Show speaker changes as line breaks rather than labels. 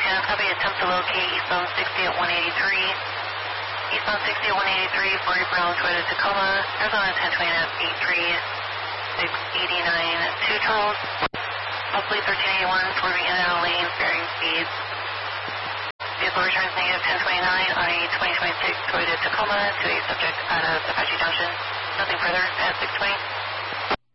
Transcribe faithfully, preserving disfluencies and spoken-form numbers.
ten, copy, attempt to locate eastbound sixty at one eighty-three. Eastbound sixty at one eighty-three, Ford Brown Toyota Tacoma, Arizona ten twenty-nine eight three six eighty-nine, two Charles. Hopefully thirteen eighty-one, swerving in and out of lane, varying speeds. Vehicle returns negative ten twenty-nine on a twenty twenty-six Toyota Tacoma to a subject out of Apache Junction. Nothing further at six twenty.